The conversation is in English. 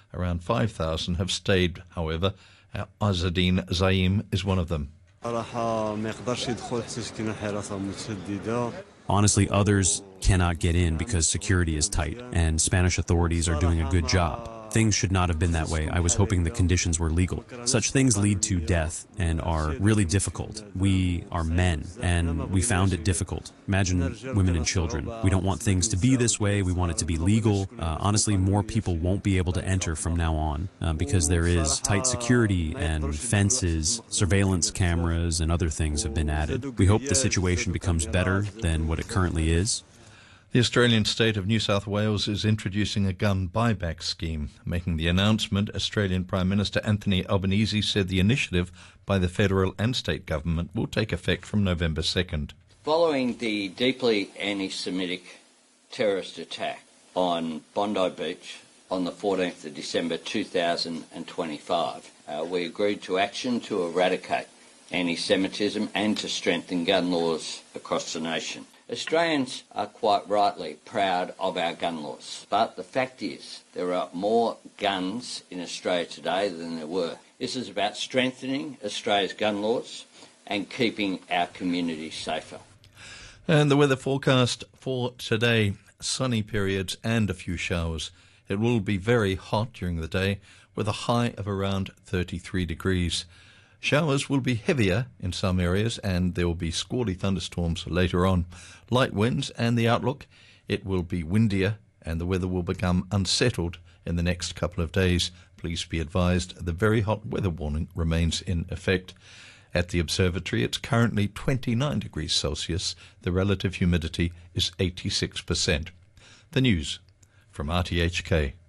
Around 5,000 have stayed, however. Azzedine Zaim is one of them. Honestly, others cannot get in because security is tight, and Spanish authorities are doing a good job. Things should not have been that way. I was hoping the conditions were legal. Such things lead to death and are really difficult. We are men, and we found it difficult. Imagine women and children. We don't want things to be this way. We want it to be legal. Honestly, more people won't be able to enter from now on because there is tight security and fences, surveillance cameras, and other things have been added. We hope the situation becomes better than what it currently is. The Australian state of New South Wales is introducing a gun buyback scheme. Making the announcement, Australian Prime Minister Anthony Albanese said the initiative by the federal and state government will take effect from November 2nd. Following the deeply anti-Semitic terrorist attack on Bondi Beach on the 14th of December 2025, we agreed to action to eradicate anti-Semitism and to strengthen gun laws across the nation. Australians are quite rightly proud of our gun laws, but the fact is there are more guns in Australia today than there were. This is about strengthening Australia's gun laws and keeping our communities safer. And the weather forecast for today, sunny periods and a few showers. It will be very hot during the day with a high of around 33 degrees. Showers will be heavier in some areas and there will be squally thunderstorms later on. Light winds and the outlook, it will be windier and the weather will become unsettled in the next couple of days. Please be advised the very hot weather warning remains in effect. At the observatory, it's currently 29 degrees Celsius. The relative humidity is 86%. The news from RTHK.